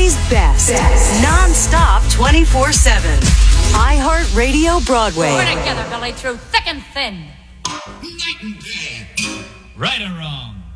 Broadway's best. Non-stop 24/7. iHeartRadio Broadway. We're together, Billy, through thick and thin. Night and day. Right or wrong?